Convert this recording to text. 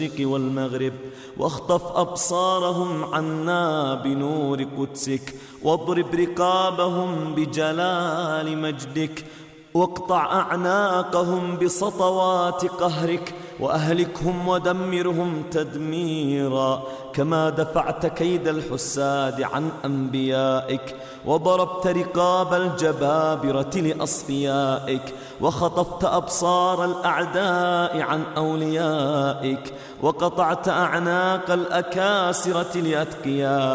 والمغرب، واخطف أبصارهم عنا بنور قدسك، واضرب رقابهم بجلال مجدك، واقطع أعناقهم بسطوات قهرك، وأهلكهم ودمرهم تدميرا، كما دفعت كيد الحساد عن أنبيائك، وضربت رقاب الجبابرة لأصفيائك، وخطفت أبصار الأعداء عن أوليائك، وقطعت أعناق الأكاسرة لأتقيائك.